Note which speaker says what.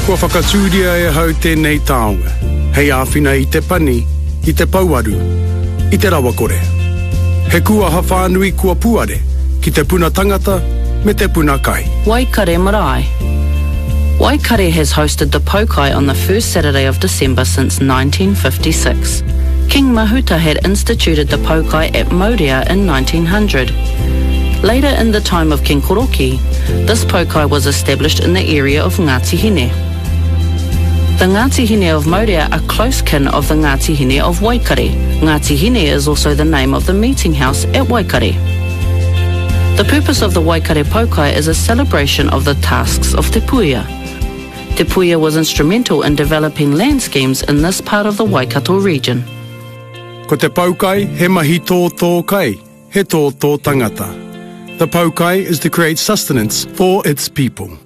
Speaker 1: Kua whakatūria e hau tēnei taonga. Hei āwhina I te pani, I te pauaru, I te rawakore. He kua hawhanui kua puare, ki te puna tangata, me te puna kai.
Speaker 2: Waikare Marae. Waikare has hosted the Pokai on the first Saturday of December since 1956. King Mahuta had instituted the Pokai at Maurea in 1900. Later in the time of King Koroki, this Pokai was established in the area of Ngāti Hine. The Ngāti Hine of Maurea are close kin of the Ngāti Hine of Waikare. Ngāti Hine is also the name of the meeting house at Waikare. The purpose of the Waikare Pokai is a celebration of the tasks of Te Puia. Te Puia was instrumental in developing land schemes in this part of the Waikato region.
Speaker 1: Ko te Pokai, he mahi tō kai, he tō tangata. The Pokai is to create sustenance for its people.